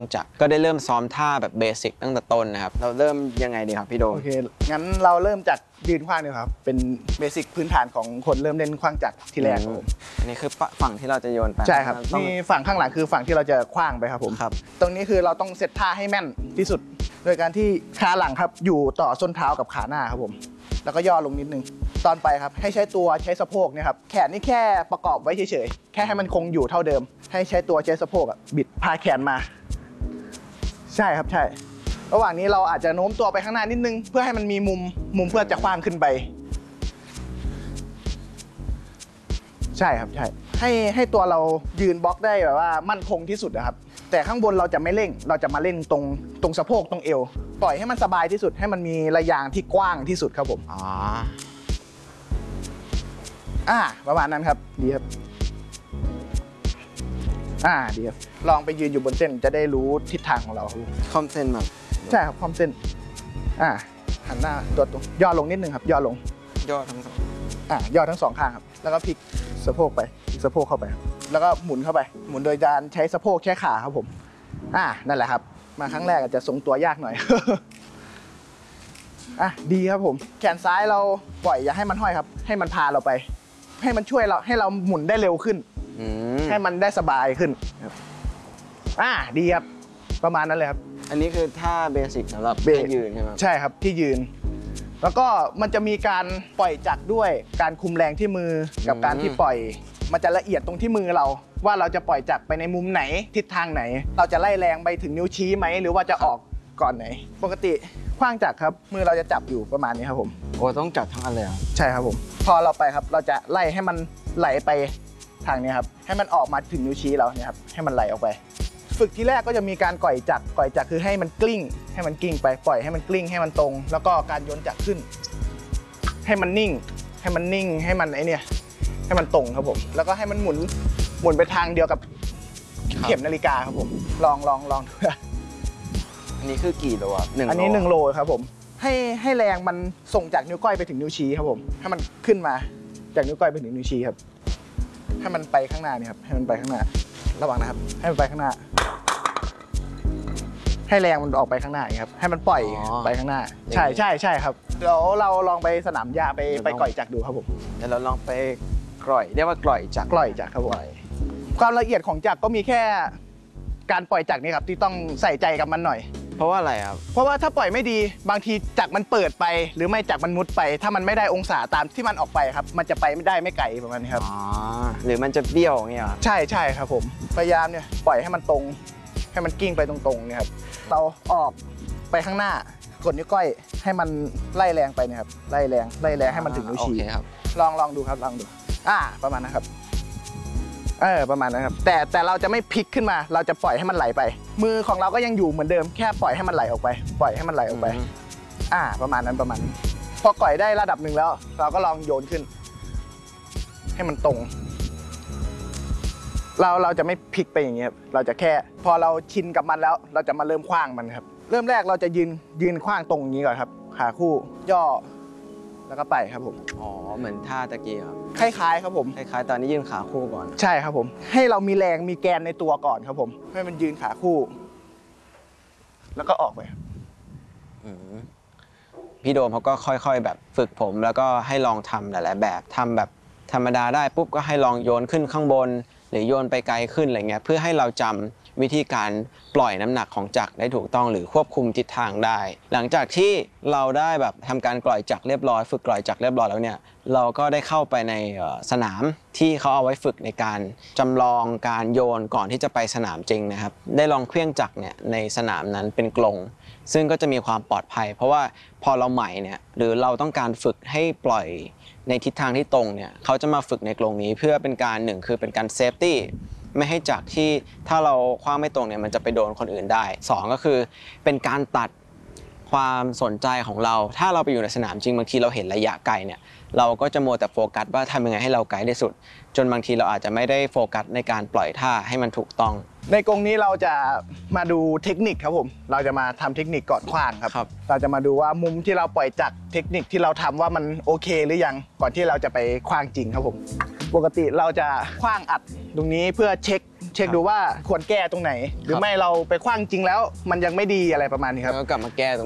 จักรก็ได้เริ่มซ้อมท่าแบบเบสิกตั้งแต่ต้นนะครับเราเริ่มยังไงดีครับพี่โดมโอเคงั้นเราเริ่มจากยืนขว้างดีครับเป็นเบสิกพื้นฐานของคนเริ่มเล่นขว้างจักรทีแรกครับผมอันนี้คือฝั่งที่เราจะโยนไปใช่ครับนี่ฝั่งข้างหลังคือฝั่งที่เราจะขว้างไปครับผมครับตรงนี้คือเราต้องเซตท่าให้แม่นที่สุดโดยการที่ขาหลังครับอยู่ต่อส้นเท้ากับขาหน้าครับผมแล้วก็ย่อลงนิดนึงตอนไปครับให้ใช้ตัวใช้สะโพกเนี่ยครับแขนนี่แค่ประกอบไว้เฉยๆแค่ให้มันคงอยู่เท่าเดิมให้ใช้ตัวใช้สะโพกบิดพาแขนมาใช่ครับใช่ระหว่างนี้เราอาจจะโน้มตัวไปข้างหน้านิดนึงเพื่อให้มันมีมุมเพื่อจะขว้างขึ้นไปใช่ครับใช่ให้ตัวเรายืนบล็อกได้แบบว่ามั่นคงที่สุดนะครับแต่ข้างบนเราจะไม่เร่งเราจะมาเล่นตรงสะโพกตรงเอวปล่อยให้มันสบายที่สุดให้มันมีระยางที่กว้างที่สุดครับผมประมาณนั้นครับดีครับดีครับลองไปยืนอยู่บนเส้นจะได้รู้ทิศทางของเราคอมเส้นแบบใช่ครับคอมเส้นหันหน้าตัวตรงย่อลงนิดนึงครับย่อลงย่อทั้งสองย่อทั้งสองข้างครับแล้วก็พลิกสะโพกไปพลิกสะโพกเข้าไปแล้วก็หมุนเข้าไปหมุนโดยการใช้สะโพกใช้ขาครับผมนั่นแหละครับมาครั้งแรกอาจจะทรงตัวยากหน่อย ดีครับผมแขนซ้ายเราปล่อยอย่าให้มันห้อยครับให้มันพาเราไปให้มันช่วยเราให้เราหมุนได้เร็วขึ้นให้มันได้สบายขึ้นครับดีครับประมาณนั้นเลยครับอันนี้คือท่าเบสิกสำหรับที่ยืนใช่ไหมใช่ครับที่ยืนแล้วก็มันจะมีการปล่อยจักรด้วยการคุมแรงที่มือกับการที่ปล่อยมันจะละเอียดตรงที่มือเราว่าเราจะปล่อยจักรไปในมุมไหนทิศทางไหนเราจะไล่แรงไปถึงนิ้วชี้ไหมหรือว่าจะออกก่อนไหนปกติขว้างจักรครับมือเราจะจับอยู่ประมาณนี้ครับผมต้องจับทั้งอันเลยใช่ครับผมพอเราไปครับเราจะไล่ให้มันไหลไปทางนี้ครับให้มันออกมาถึงนิ้วชี้เราเนี่ยครับให้มันไหลออกไปฝึกที่แรกก็จะมีการก่อยจักรคือให้มันกลิ้งไปปล่อยให้มันกลิ้งให้มันตรงแล้วก็การโยนจักรขึ้นให้มันนิ่งให้มันให้มันตรงครับผมแล้วก็ให้มันหมุนไปทางเดียวกับเข็มนาฬิกาครับผมลองดูอันนี้คือกี่โลครับอันนี้1 โลครับผมให้แรงมันส่งจากนิ้วก้อยไปถึงนิ้วชี้ครับผมให้มันขึ้นมาจากนิ้วก้อยไปถึงนิ้วชี้ครับให้มันไปข้างหน้านี่ครับให้มันไปข้างหน้าระวังนะครับให้มันไปข้างหน้าให้แรงมันออกไปข้างหน้าครับให้มันปล่อยไปข้างหน้าใช่ครับเดี๋ยวเราลองไปสนามหญ้าไปก่อยจักรดูครับผมเดี๋ยวเราลองไปกล่อยเรียกว่ากล่อยจักรครับผมความละเอียดของจักรก็มีแค่การปล่อยจักรนี่ครับที่ต้องใส่ใจกับมันหน่อยเพราะว่าอะไรครับเพราะว่าถ้าปล่อยไม่ดีบางทีจักรมันเปิดไปหรือไม่จักรมันมุดไปถ้ามันไม่ได้องศาตามที่มันออกไปครับมันจะไปไม่ได้ไม่ไกลประมาณนี้ครับหรือมันจะเบี้ยวอย่างเงี้ยใช่ครับผมพยายามเนี่ยปล่อยให้มันตรงให้มันกิ้งไปตรงๆเนี่ยครับเราออกไปข้างหน้ากดนิ้วก้อยให้มันไล่แรงไปเนี่ยครับไล่แรงให้มันถึงนิ้วชี้ครับลองดูครับลองดูประมาณนะครับประมาณนั้นครับแต่เราจะไม่พลิกขึ้นมาเราจะปล่อยให้มันไหลไปมือของเราก็ยังอยู่เหมือนเดิมแค่ปล่อยให้มันไหลออกไปปล่อยให้มันไหลออกไปประมาณนั้นพอก่อยได้ระดับหนึ่งแล้วเราก็ลองโยนขึ้นให้มันตรงเราจะไม่พลิกไปอย่างเงี้ยครับเราจะแค่พอเราชินกับมันแล้วเราจะมาเริ่มขว้างมันครับเริ่มแรกเราจะยืนขว้างตรงอย่างนี้ก่อนครับขาคู่ย่อแล้วก็ไปครับผมเหมือนท่าตะกี้ครับคล้ายๆครับผมคล้ายๆตอนนี้ยืนขาคู่ก่อนใช่ครับผมให้เรามีแรงมีแกนในตัวก่อนครับผมให้มันยืนขาคู่แล้วก็ออกไปพี่โดมเขาก็ค่อยๆแบบฝึกผมแล้วก็ให้ลองทำหลายๆแบบทำแบบธรรมดาได้ปุ๊บก็ให้ลองโยนขึ้นข้างบนหรือโยนไปไกลขึ้นอะไรเงี้ยเพื่อให้เราจำวิธีการปล่อยน้ำหนักของจักรได้ถูกต้องหรือควบคุมทิศทางได้หลังจากที่เราได้แบบทำการปล่อยจักรเรียบร้อยฝึกปล่อยจักรเรียบร้อยแล้วเนี่ยเราก็ได้เข้าไปในสนามที่เขาเอาไว้ฝึกในการจำลองการโยนก่อนที่จะไปสนามจริงนะครับได้ลองเคลื่องจักรเนี่ยในสนามนั้นเป็นกลงซึ่งก็จะมีความปลอดภัยเพราะว่าพอเราใหม่เนี่ยหรือเราต้องการฝึกให้ปล่อยในทิศทางที่ตรงเนี่ยเขาจะมาฝึกในกรงนี้เพื่อเป็นการ1คือเป็นการเซฟตี้ไม่ให้จักรที่ถ้าเราคว้างไม่ตรงเนี่ยมันจะไปโดนคนอื่นได้2ก็คือเป็นการตัดความสนใจของเราถ้าเราไปอยู่ในสนามจริงบางทีเราเห็นระยะไกลเนี่ยเราก็จะมัวแต่โฟกัสว่าทำยังไงให้เราไกลที่สุดจนบางทีเราอาจจะไม่ได้โฟกัสในการปล่อยท่าให้มันถูกต้องในกรงนี้เราจะมาดูเทคนิคครับผมเราจะมาทำเทคนิคก่อนขว้างครับเราจะมาดูว่ามุมที่เราปล่อยจักรเทคนิคที่เราทำว่ามันโอเคหรือยังก่อนที่เราจะไปขว้างจริงครับผมปกติเราจะขว้างอัดตรงนี้เพื่อเช็คเช็คดูว่าควรแก้ตรงไหน หรือไม่เราไปคว้างจริงแล้วมันยังไม่ดีอะไรประมาณนี้ครับแล้วก็กลับมาแก้ตรง